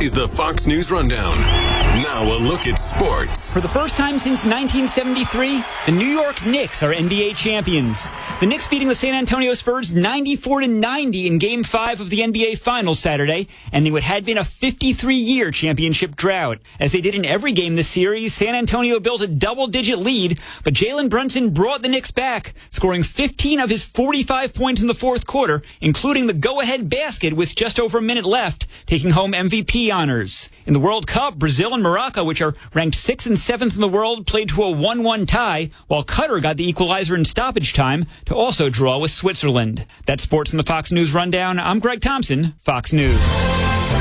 is the Fox News Rundown. Now a look at sports. For the first time since 1973, the New York Knicks are NBA champions. The Knicks beating the San Antonio Spurs 94-90 in Game 5 of the NBA Finals Saturday, ending what had been a 53-year championship drought. As they did in every game this series, San Antonio built a double-digit lead, but Jalen Brunson brought the Knicks back, scoring 15 of his 45 points in the fourth quarter, including the go-ahead basket with just over a minute left, taking home MVP honors. In the World Cup, Brazil and Morocco, which are ranked 6th and 7th in the world, played to a 1-1 tie, while Qatar got the equalizer in stoppage time to also draw with Switzerland. That's sports in the Fox News Rundown. I'm Greg Thompson, Fox News.